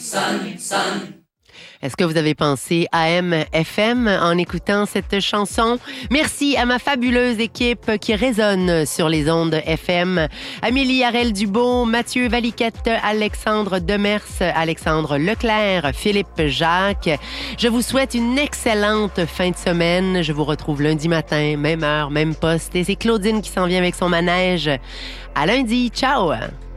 Est-ce que vous avez pensé AM/FM en écoutant cette chanson? Merci à ma fabuleuse équipe qui résonne sur les ondes FM. Amélie Harel-Dubois, Mathieu Valiquette, Alexandre Demers, Alexandre Leclerc, Philippe Jacques. Je vous souhaite une excellente fin de semaine. Je vous retrouve lundi matin, même heure, même poste. Et c'est Claudine qui s'en vient avec son manège. À lundi. Ciao!